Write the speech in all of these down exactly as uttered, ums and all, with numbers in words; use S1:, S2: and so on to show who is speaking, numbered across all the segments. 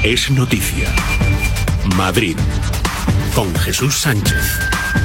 S1: es noticia. Madrid, con Jesús Sánchez.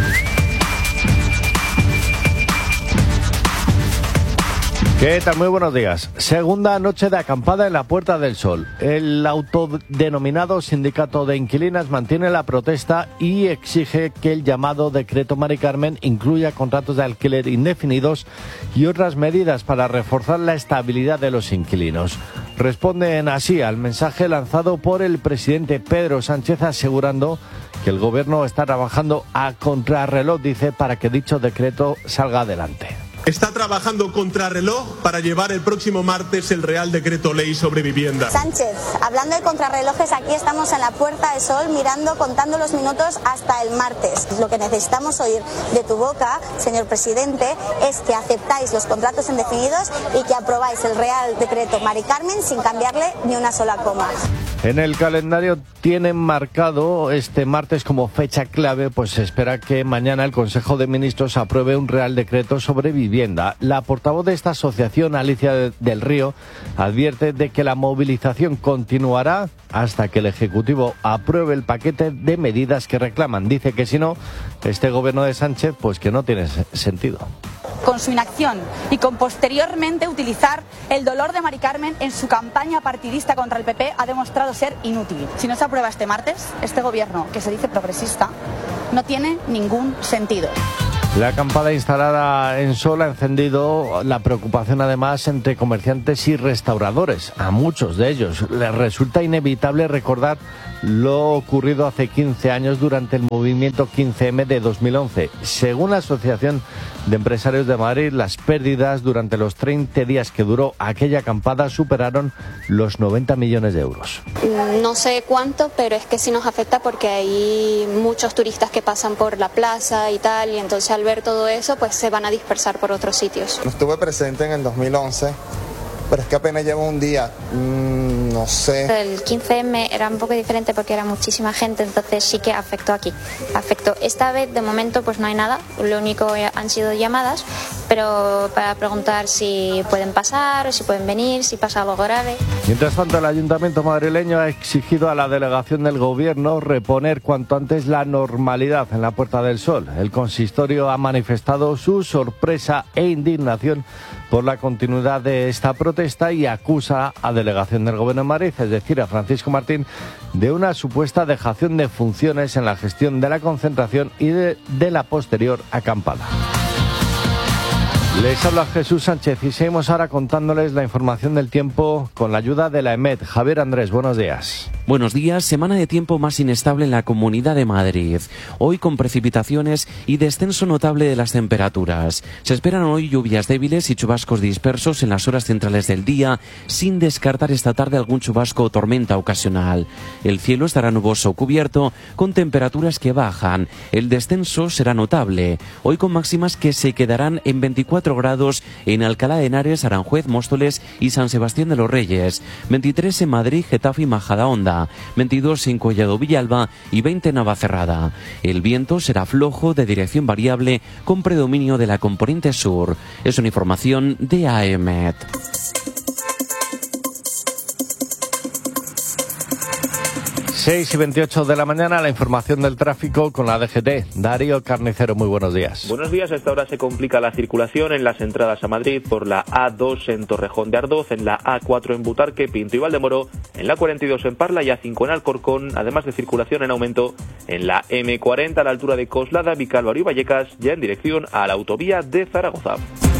S2: ¿Qué tal? Muy buenos días. Segunda noche de acampada en la Puerta del Sol. El autodenominado Sindicato de Inquilinas mantiene la protesta y exige que el llamado decreto Mari Carmen incluya contratos de alquiler indefinidos y otras medidas para reforzar la estabilidad de los inquilinos. Responden así al mensaje lanzado por el presidente Pedro Sánchez, asegurando que el gobierno está trabajando a contrarreloj, dice, para que dicho decreto salga adelante.
S3: Está trabajando contrarreloj para llevar el próximo martes el Real Decreto Ley sobre vivienda.
S4: Sánchez, hablando de contrarrelojes, aquí estamos en la Puerta del Sol mirando, contando los minutos hasta el martes. Lo que necesitamos oír de tu boca, señor presidente, es que aceptáis los contratos indefinidos y que aprobáis el Real Decreto Mari Carmen sin cambiarle ni una sola coma.
S2: En el calendario tienen marcado este martes como fecha clave, pues se espera que mañana el Consejo de Ministros apruebe un Real Decreto sobre vivienda. La portavoz de esta asociación, Alicia del Río, advierte de que la movilización continuará hasta que el Ejecutivo apruebe el paquete de medidas que reclaman. Dice que si no, este gobierno de Sánchez, pues que no tiene sentido.
S5: Con su inacción y con posteriormente utilizar el dolor de Mari Carmen en su campaña partidista contra el P P ha demostrado ser inútil. Si no se aprueba este martes, este gobierno, que se dice progresista, no tiene ningún sentido.
S2: La acampada instalada en Sol ha encendido la preocupación además entre comerciantes y restauradores. A muchos de ellos les resulta inevitable recordar lo ocurrido hace quince años durante el movimiento quince eme de dos mil once. Según la Asociación de Empresarios de Madrid, las pérdidas durante los treinta días que duró aquella acampada superaron los noventa millones de euros.
S6: No sé cuánto, pero es que sí nos afecta porque hay muchos turistas que pasan por la plaza y tal, y entonces al ver todo eso pues se van a dispersar por otros sitios.
S7: No estuve presente en el dos mil once, pero es que apenas llevo un día, mmm, no sé.
S8: El quince eme era un poco diferente porque era muchísima gente, entonces sí que afectó aquí. Afectó. Esta vez de momento pues no hay nada, lo único han sido llamadas, pero para preguntar si pueden pasar o si pueden venir, si pasa algo grave.
S2: Mientras tanto, el Ayuntamiento madrileño ha exigido a la delegación del Gobierno reponer cuanto antes la normalidad en la Puerta del Sol. El consistorio ha manifestado su sorpresa e indignación por la continuidad de esta protesta y acusa a delegación del Gobierno de Madrid, es decir, a Francisco Martín, de una supuesta dejación de funciones en la gestión de la concentración y de, de la posterior acampada. Les habla Jesús Sánchez y seguimos ahora contándoles la información del tiempo con la ayuda de la EMET. Javier Andrés, buenos días.
S9: Buenos días. Semana de tiempo más inestable en la Comunidad de Madrid. Hoy con precipitaciones y descenso notable de las temperaturas. Se esperan hoy lluvias débiles y chubascos dispersos en las horas centrales del día, sin descartar esta tarde algún chubasco o tormenta ocasional. El cielo estará nuboso o cubierto, con temperaturas que bajan. El descenso será notable. Hoy con máximas que se quedarán en veinticuatro grados en Alcalá de Henares, Aranjuez, Móstoles y San Sebastián de los Reyes, veintitrés en Madrid, Getafe y Majadahonda, veintidós en Collado Villalba y veinte en Navacerrada. El viento será flojo de dirección variable con predominio de la componente sur. Es una información de A E M E T.
S2: seis y veintiocho de la mañana, la información del tráfico con la D G T. Darío Carnicero, muy buenos días.
S10: Buenos días. A esta hora se complica la circulación en las entradas a Madrid por la A dos en Torrejón de Ardoz, en la A cuatro en Butarque, Pinto y Valdemoro, en la cuarenta y dos en Parla y A cinco en Alcorcón, además de circulación en aumento en la eme cuarenta a la altura de Coslada, Vicálvaro y Vallecas, ya en dirección a la autovía de Zaragoza.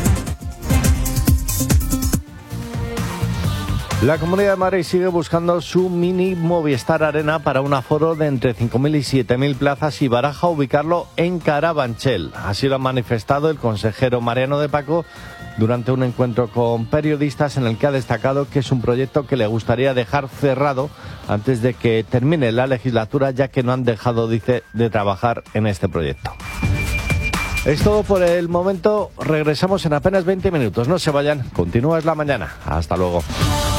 S2: La Comunidad de Madrid sigue buscando su mini Movistar Arena para un aforo de entre cinco mil y siete mil plazas y baraja ubicarlo en Carabanchel. Así lo ha manifestado el consejero Mariano de Paco durante un encuentro con periodistas en el que ha destacado que es un proyecto que le gustaría dejar cerrado antes de que termine la legislatura, ya que no han dejado, dice, de trabajar en este proyecto. Es todo por el momento. Regresamos en apenas veinte minutos. No se vayan. Continúa Es la Mañana. Hasta luego.